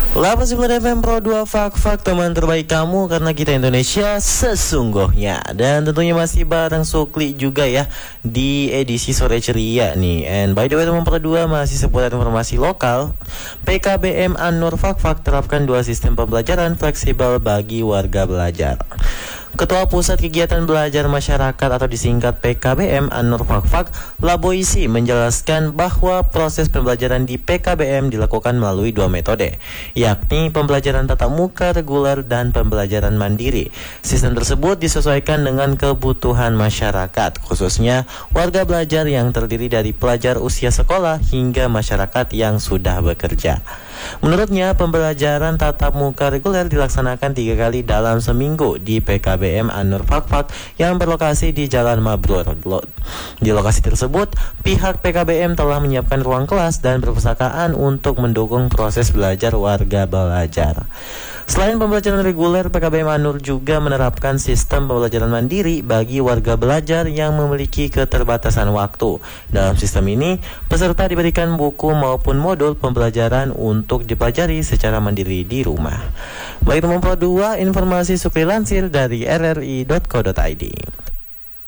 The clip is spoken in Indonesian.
8 FM Pro 2 Fak teman terbaik kamu karena kita Indonesia sesungguhnya. Dan tentunya masih bareng Sukli juga ya di edisi sore ceria nih. And by the way teman Pro 2 masih seputar informasi lokal. PKBM An-Nur Fak terapkan 2 sistem pembelajaran fleksibel bagi warga belajar. Ketua Pusat Kegiatan Belajar Masyarakat atau disingkat PKBM An-Nur Fak Laboisi menjelaskan bahwa proses pembelajaran di PKBM dilakukan melalui 2 metode, yakni pembelajaran tatap muka reguler dan pembelajaran mandiri. Sistem tersebut disesuaikan dengan kebutuhan masyarakat, khususnya warga belajar yang terdiri dari pelajar usia sekolah hingga masyarakat yang sudah bekerja. Menurutnya, pembelajaran tatap muka reguler dilaksanakan 3 kali dalam seminggu di PKBM An-Nur Fak yang berlokasi di Jalan Mabrur. Di lokasi tersebut, pihak PKBM telah menyiapkan ruang kelas dan perpustakaan untuk mendukung proses belajar warga belajar. Selain pembelajaran reguler, PKBM An-Nur juga menerapkan sistem pembelajaran mandiri bagi warga belajar yang memiliki keterbatasan waktu. Dalam sistem ini, peserta diberikan buku maupun modul pembelajaran untuk dipelajari secara mandiri di rumah. Baik teman Pro 2, informasi Sukri lansir dari rri.co.id.